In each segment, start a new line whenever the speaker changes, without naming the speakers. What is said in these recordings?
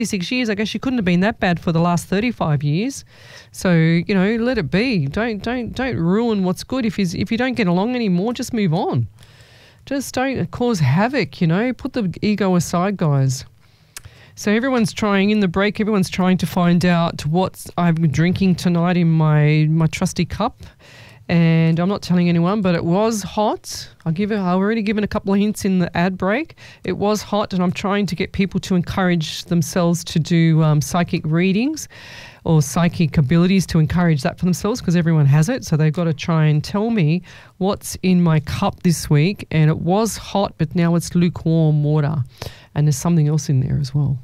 6 years, I guess she couldn't have been that bad for the last 35 years. So, you know, let it be. Don't ruin what's good. If you don't get along anymore, just move on. Just don't cause havoc, you know. Put the ego aside, guys. So everyone's trying, in the break, everyone's trying to find out what I'm drinking tonight in my trusty cup. And I'm not telling anyone, but it was hot. I've already given a couple of hints in the ad break. It was hot, and I'm trying to get people to encourage themselves to do psychic readings or psychic abilities, to encourage that for themselves, because everyone has it. So they've got to try and tell me what's in my cup this week. And it was hot, but now it's lukewarm water. And there's something else in there as well.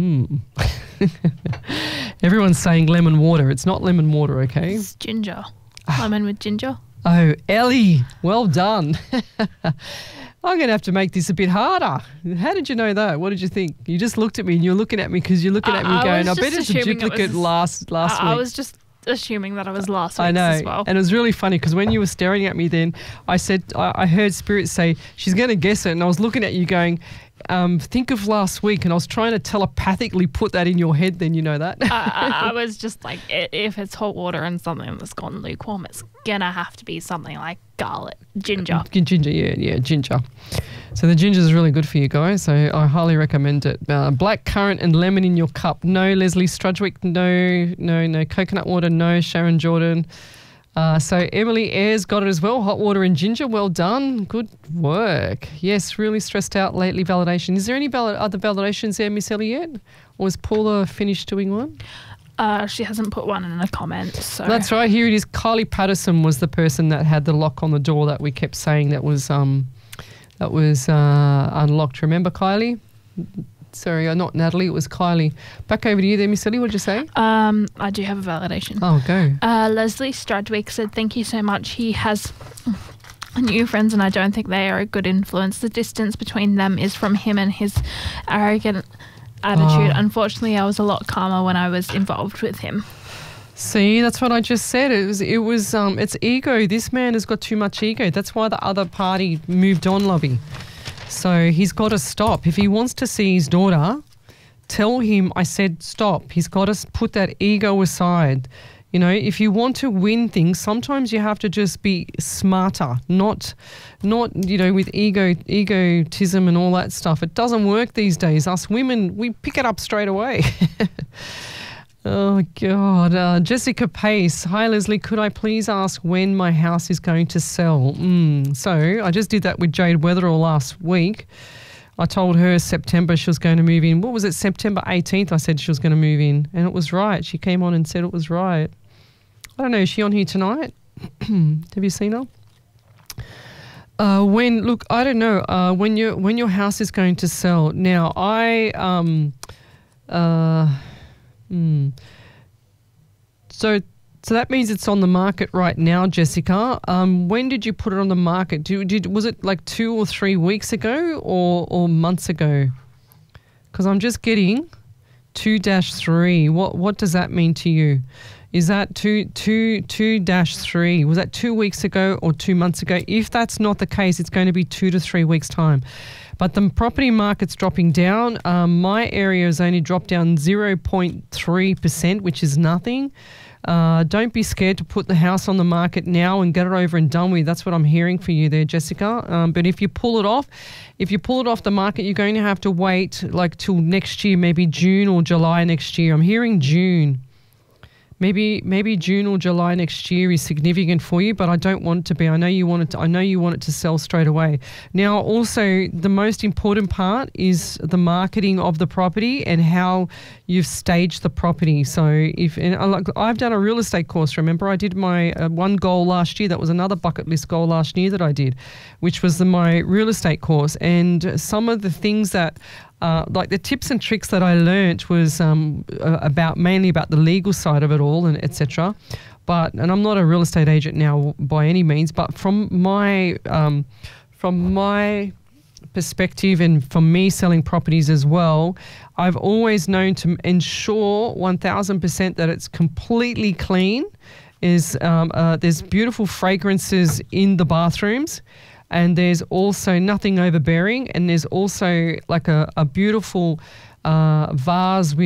Everyone's saying lemon water. It's not lemon water, okay?
It's ginger. Lemon with ginger.
Oh, Ellie, well done. I'm going to have to make this a bit harder. How did you know that? What did you think? You just looked at me and you're looking at me because you're looking at me going, I bet it's a duplicate last week.
I was just assuming that it was last week
as well. And it was really funny because when you were staring at me then, I said, I heard Spirit say, she's going to guess it. And I was looking at you going, think of last week, and I was trying to telepathically put that in your head, then you know that.
I was just like, if it's hot water and something that's gone lukewarm, it's going to have to be something like garlic, ginger.
Ginger, yeah, ginger. So the ginger is really good for you guys, so I highly recommend it. Black currant and lemon in your cup. No, Leslie Strudwick, no. Coconut water, no. Sharon Jordan. So Emily Ayres got it as well. Hot water and ginger. Well done. Good work. Yes, really stressed out lately. Validation. Is there any other validations there, Miss Ellie, yet? Or has Paula finished doing one?
She hasn't put one in the comments. So.
That's right. Here it is. Kylie Patterson was the person that had the lock on the door that we kept saying that was unlocked. Remember, Kylie? Sorry, not Natalie, it was Kylie. Back over to you there, Miss Ellie, what did you say?
I do have a validation.
Oh, go.
Leslie Strudwick said, thank you so much. He has new friends and I don't think they are a good influence. The distance between them is from him and his arrogant attitude. Unfortunately, I was a lot calmer when I was involved with him.
See, that's what I just said. It's ego. This man has got too much ego. That's why the other party moved on, Lovey. So he's got to stop. If he wants to see his daughter, tell him I said stop. He's got to put that ego aside. You know, if you want to win things, sometimes you have to just be smarter, not you know, with egotism and all that stuff. It doesn't work these days. Us women, we pick it up straight away. Oh, God. Jessica Pace. Hi, Leslie. Could I please ask when my house is going to sell? So I just did that with Jade Weatherall last week. I told her September she was going to move in. What was it? September 18th I said she was going to move in. And it was right. She came on and said it was right. I don't know. Is she on here tonight? Have you seen her? Look, I don't know. When your house is going to sell. Now, So that means it's on the market right now, Jessica. When did you put it on the market? Was it like 2 or 3 weeks ago or months ago? Because I'm just getting 2-3. What does that mean to you? Is that 2-3? Was that 2 weeks ago or 2 months ago? If that's not the case, it's going to be 2 to 3 weeks' time. But the property market's dropping down. My area has only dropped down 0.3%, which is nothing. Don't be scared to put the house on the market now and get it over and done with. That's what I'm hearing for you there, Jessica. But if you pull it off the market, you're going to have to wait like till next year, maybe June or July next year. I'm hearing June. Maybe June or July next year is significant for you, but I don't want it to be. I know you want it to sell straight away. Now, also, the most important part is the marketing of the property and how you've staged the property. So I've done a real estate course. Remember, I did my one goal last year. That was another bucket list goal last year that I did, which was my real estate course. And some of the things that like the tips and tricks that I learnt was mainly about the legal side of it all and etc. And I'm not a real estate agent now by any means, but from my perspective and from me selling properties as well, I've always known to ensure 1000% that it's completely clean. There's beautiful fragrances in the bathrooms. And there's also nothing overbearing, and there's also like a beautiful vase with